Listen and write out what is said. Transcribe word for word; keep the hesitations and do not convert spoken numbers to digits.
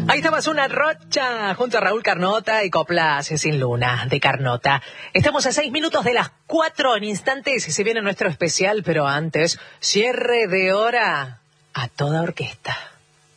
Ahí estamos, una rocha junto a Raúl Carnota y Coplas sin Luna de Carnota. Estamos a seis minutos de las cuatro en instantes y se viene nuestro especial, pero antes, cierre de hora a toda orquesta.